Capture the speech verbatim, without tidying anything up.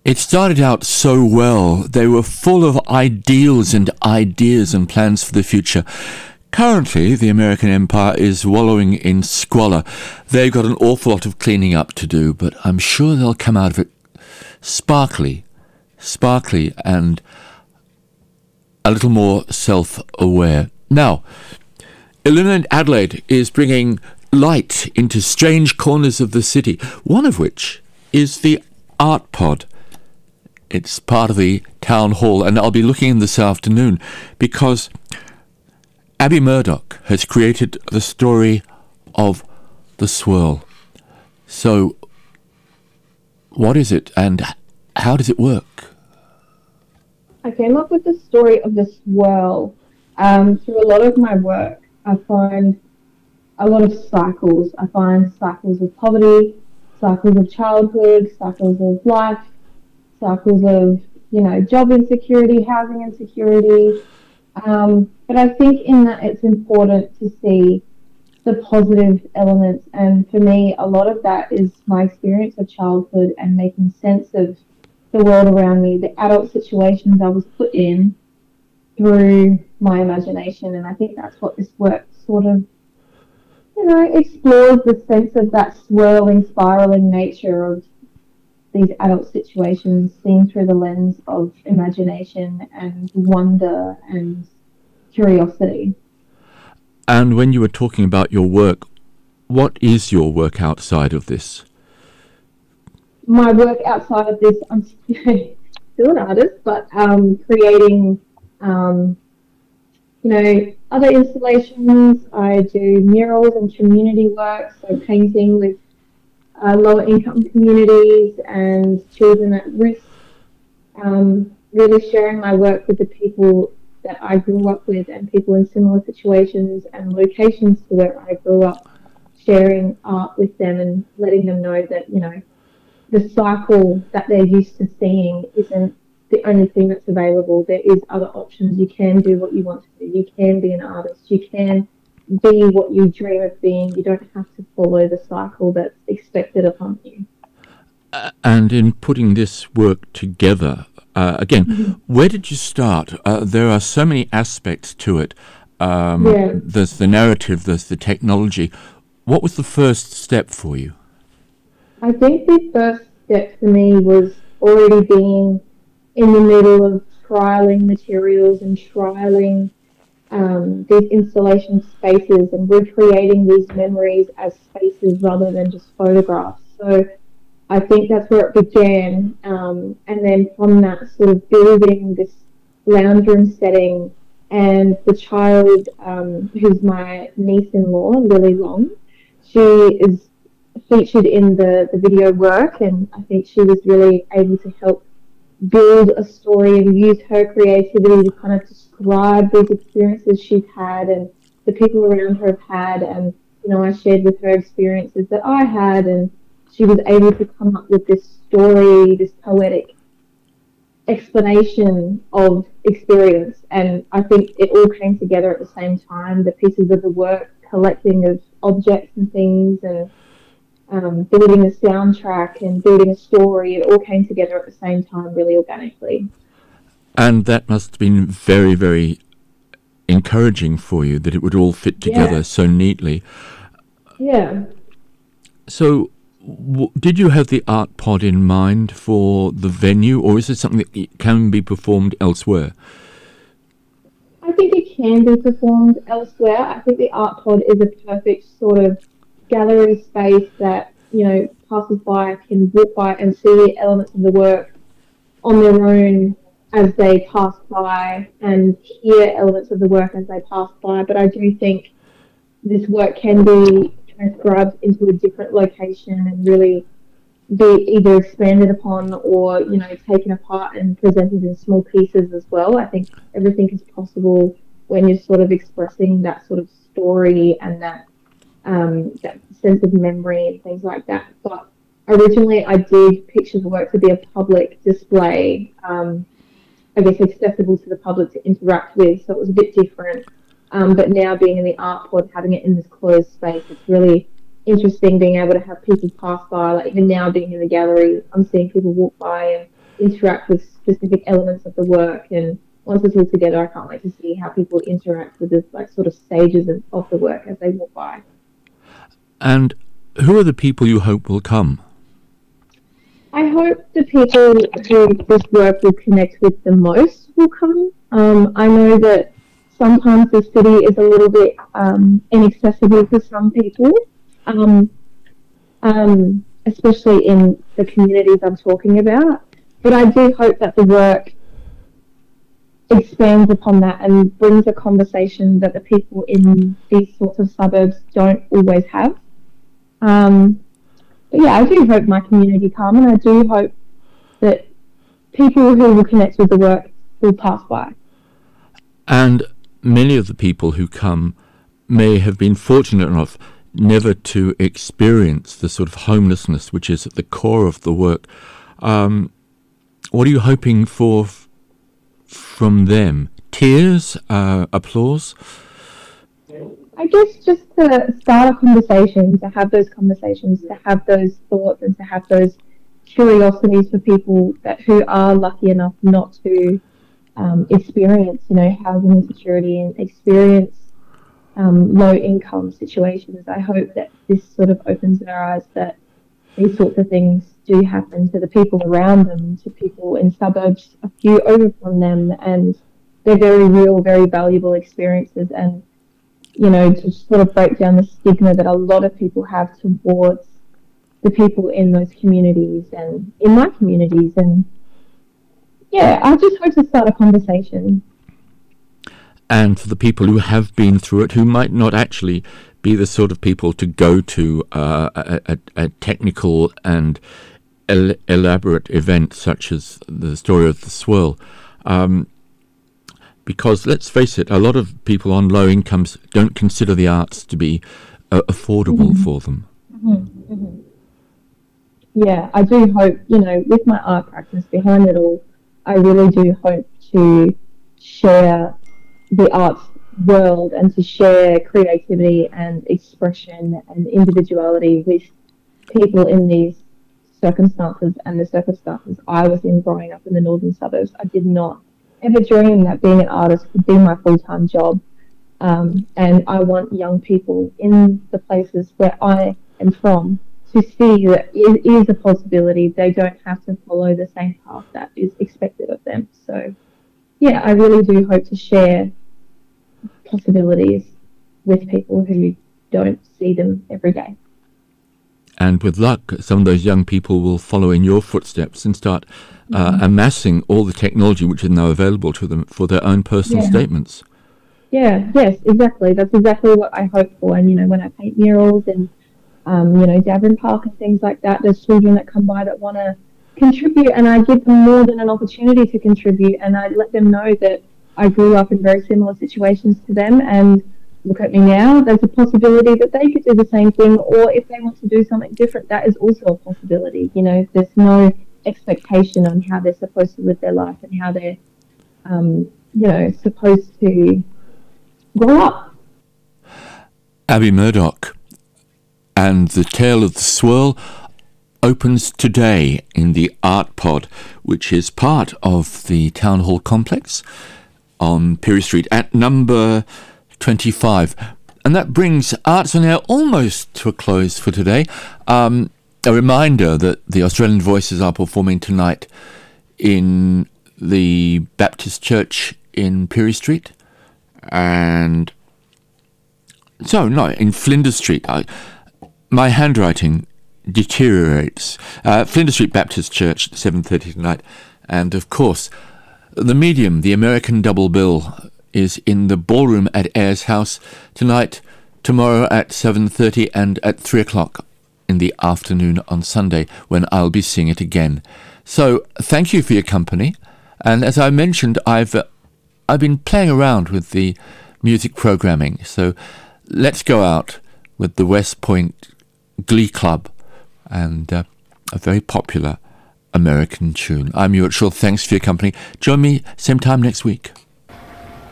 It started out so well. They were full of ideals and ideas and plans for the future. Currently, the American empire is wallowing in squalor. They've got an awful lot of cleaning up to do, but I'm sure they'll come out of it sparkly, sparkly and a little more self-aware. Now, Illuminate Adelaide is bringing light into strange corners of the city, one of which is the Art Pod. It's part of the town hall, and I'll be looking in this afternoon because Abby Murdoch has created the story of the swirl. So, what is it, and how does it work? I came up with the story of the swirl um, through a lot of my work. I find a lot of cycles. I find cycles of poverty, cycles of childhood, cycles of life, cycles of, you know, job insecurity, housing insecurity. Um, but I think in that it's important to see the positive elements. And for me, a lot of that is my experience of childhood and making sense of the world around me, the adult situations I was put in through my imagination. And I think that's what this work sort of, you know, explores the sense of that swirling, spiraling nature of these adult situations seen through the lens of imagination and wonder and curiosity. And when you were talking about your work, what is your work outside of this? My work outside of this, I'm still an artist, but um, creating, um, you know, other installations. I do murals and community work, so painting with uh, lower income communities and children at risk. Um, really sharing my work with the people that I grew up with and people in similar situations and locations to where I grew up, sharing art with them and letting them know that, you know, the cycle that they're used to seeing isn't the only thing that's available. There is other options. You can do what you want to do. You can be an artist. You can be what you dream of being. You don't have to follow the cycle that's expected upon you. Uh, and in putting this work together, uh, again, mm-hmm. where did you start? Uh, there are so many aspects to it. Um, yeah. There's the narrative, there's the technology. What was the first step for you? I think the first step for me was already being in the middle of trialing materials and trialing um, these installation spaces and recreating these memories as spaces rather than just photographs. So I think that's where it began. Um, and then from that, sort of building this lounge room setting, and the child um, who's my niece-in-law, Lily Long, she is featured in the, the video work, and I think she was really able to help build a story and use her creativity to kind of describe these experiences she's had and the people around her have had. And, you know, I shared with her experiences that I had, and she was able to come up with this story, this poetic explanation of experience. And I think it all came together at the same time, the pieces of the work, collecting of objects and things, and um, building a soundtrack and building a story. It all came together at the same time, really organically. And that must have been very, very encouraging for you, that it would all fit together yeah. so neatly. Yeah. So w- did you have the Art Pod in mind for the venue, or is it something that can be performed elsewhere? I think it can be performed elsewhere. I think the Art Pod is a perfect sort of gallery space that, you know, passers-by can walk by and see elements of the work on their own as they pass by and hear elements of the work as they pass by. But I do think this work can be transcribed into a different location and really be either expanded upon or, you know, taken apart and presented in small pieces as well. I think everything is possible when you're sort of expressing that sort of story and that um, that sense of memory and things like that. But originally I did picture the work to be a public display, um, I guess accessible to the public to interact with, so it was a bit different. Um, but now being in the Art Pod, having it in this closed space, it's really interesting being able to have people pass by. Like even now being in the gallery, I'm seeing people walk by and interact with specific elements of the work. And once it's all together, I can't wait to see how people interact with the like sort of stages of, of the work as they walk by. And who are the people you hope will come? I hope the people who this work will connect with the most will come. Um, I know that sometimes the city is a little bit um, inaccessible for some people, um, um, especially in the communities I'm talking about. But I do hope that the work expands upon that and brings a conversation that the people in these sorts of suburbs don't always have. Um, but yeah, I do hope my community come, and I do hope that people who will connect with the work will pass by. And many of the people who come may have been fortunate enough never to experience the sort of homelessness which is at the core of the work. Um, what are you hoping for f- from them? Tears? Uh, applause? I guess just to start a conversation, to have those conversations, to have those thoughts, and to have those curiosities for people that who are lucky enough not to um, experience, you know, housing insecurity and experience um, low income situations. I hope that this sort of opens their eyes that these sorts of things do happen to the people around them, to people in suburbs a few over from them, and they're very real, very valuable experiences. And you know, to sort of break down the stigma that a lot of people have towards the people in those communities and in my communities. And yeah, I just hope to start a conversation. And for the people who have been through it, who might not actually be the sort of people to go to uh, a, a, a technical and el- elaborate event such as the story of the swirl. Um, Because, let's face it, a lot of people on low incomes don't consider the arts to be uh, affordable mm-hmm. for them. Mm-hmm. Mm-hmm. Yeah, I do hope, you know, with my art practice behind it all, I really do hope to share the arts world and to share creativity and expression and individuality with people in these circumstances and the circumstances I was in growing up in the northern suburbs. I did not ever dream that being an artist would be my full-time job, um, and I want young people in the places where I am from to see that it is a possibility. They don't have to follow the same path that is expected of them. So yeah, I really do hope to share possibilities with people who don't see them every day. And with luck, some of those young people will follow in your footsteps and start uh, mm-hmm. amassing all the technology which is now available to them for their own personal yeah. statements. Yeah, yes, exactly. That's exactly what I hope for. And, you know, when I paint murals and, um, you know, Davern Park and things like that, there's children that come by that want to contribute, and I give them more than an opportunity to contribute, and I let them know that I grew up in very similar situations to them, and look at me now, there's a possibility that they could do the same thing, or if they want to do something different, that is also a possibility. You know, there's no expectation on how they're supposed to live their life and how they're, um, you know, supposed to grow up. Abby Murdoch, and The Tale of the Swirl opens today in the Art Pod, which is part of the Town Hall complex on Pirie Street at number twenty-five. And that brings Arts on Air almost to a close for today. Um, a reminder that the Australian Voices are performing tonight in the Baptist Church in Pirie Street. And so, no, in Flinders Street. I, my handwriting deteriorates. Uh, Flinders Street Baptist Church at seven thirty tonight. And, of course, the medium, the American Double Bill, is in the ballroom at Ayers House tonight, tomorrow at seven thirty, and at three o'clock in the afternoon on Sunday, when I'll be seeing it again. So thank you for your company. And as I mentioned, I've uh, I've been playing around with the music programming. So let's go out with the West Point Glee Club and uh, a very popular American tune. I'm Ewart Shaw. Thanks for your company. Join me same time next week.